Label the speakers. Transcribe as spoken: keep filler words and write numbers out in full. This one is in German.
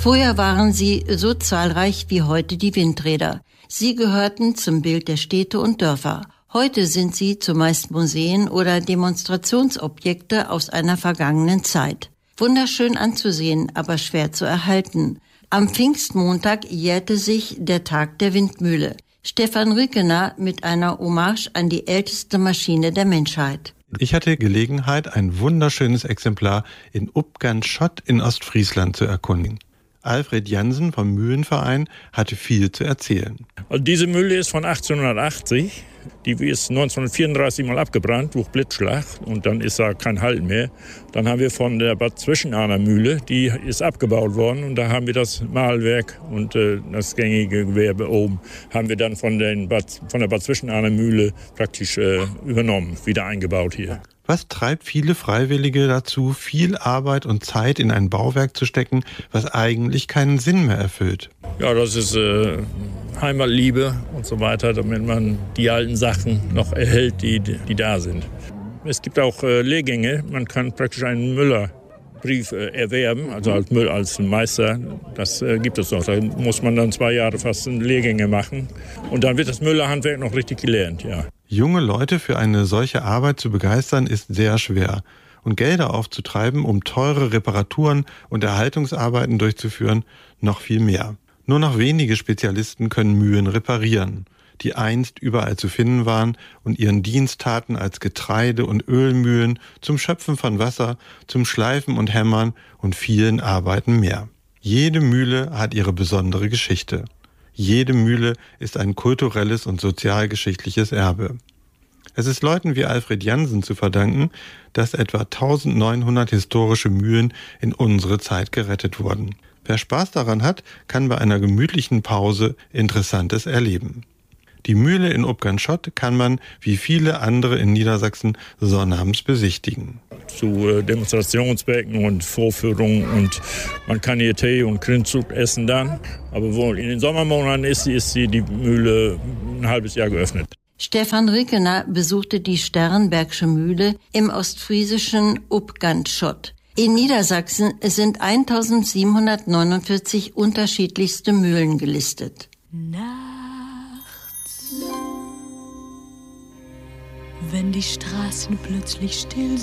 Speaker 1: Vorher waren sie so zahlreich wie heute die Windräder. Sie gehörten zum Bild der Städte und Dörfer. Heute sind sie zumeist Museen oder Demonstrationsobjekte aus einer vergangenen Zeit. Wunderschön anzusehen, aber schwer zu erhalten. Am Pfingstmontag jährte sich der Tag der Windmühle. Stefan Rükener mit einer Hommage an die älteste Maschine der Menschheit.
Speaker 2: Ich hatte Gelegenheit, ein wunderschönes Exemplar in Uppganschott in Ostfriesland zu erkundigen. Alfred Jansen vom Mühlenverein hatte viel zu erzählen.
Speaker 3: Also diese Mühle ist von achtzehnhundertachtzig. Die ist neunzehnhundertvierunddreißig mal abgebrannt durch Blitzschlag und dann ist da kein Halt mehr. Dann haben wir von der Bad Zwischenahner Mühle, die ist abgebaut worden und da haben wir das Mahlwerk und äh, das gängige Gewerbe oben haben wir dann von, den Bad, von der Bad Zwischenahner Mühle praktisch äh, übernommen, wieder eingebaut hier.
Speaker 2: Was treibt viele Freiwillige dazu, viel Arbeit und Zeit in ein Bauwerk zu stecken, was eigentlich keinen Sinn mehr erfüllt?
Speaker 3: Ja, das ist äh, Heimatliebe und so weiter, damit man die alten Sachen noch erhält, die, die da sind. Es gibt auch äh, Lehrgänge, man kann praktisch einen Müllerbrief äh, erwerben, also als, Müll, als Meister, das äh, gibt es noch. Da muss man dann zwei Jahre fast Lehrgänge machen und dann wird das Müllerhandwerk noch richtig gelernt, ja.
Speaker 2: Junge Leute für eine solche Arbeit zu begeistern, ist sehr schwer. Und Gelder aufzutreiben, um teure Reparaturen und Erhaltungsarbeiten durchzuführen, noch viel mehr. Nur noch wenige Spezialisten können Mühlen reparieren, die einst überall zu finden waren und ihren Dienst taten als Getreide- und Ölmühlen zum Schöpfen von Wasser, zum Schleifen und Hämmern und vielen Arbeiten mehr. Jede Mühle hat ihre besondere Geschichte. Jede Mühle ist ein kulturelles und sozialgeschichtliches Erbe. Es ist Leuten wie Alfred Jansen zu verdanken, dass etwa eintausendneunhundert historische Mühlen in unsere Zeit gerettet wurden. Wer Spaß daran hat, kann bei einer gemütlichen Pause Interessantes erleben. Die Mühle in Uppganschott kann man, wie viele andere in Niedersachsen, sonnabends besichtigen.
Speaker 3: Zu äh, Demonstrationsbecken und Vorführungen und man kann hier Tee und Grünzug essen dann. Aber wo in den Sommermonaten ist, ist die, die Mühle ein halbes Jahr geöffnet.
Speaker 1: Stefan Rükener besuchte die Sternbergsche Mühle im ostfriesischen Uppganschott. In Niedersachsen sind eintausendsiebenhundertneunundvierzig unterschiedlichste Mühlen gelistet.
Speaker 4: Nachts, wenn die Straßen plötzlich still